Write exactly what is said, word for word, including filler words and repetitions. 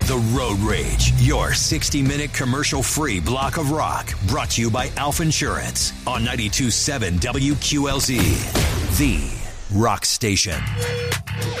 The Road Rage, your sixty-minute commercial-free block of rock, brought to you by Alf Insurance on ninety-two point seven W Q L Z, the rock station.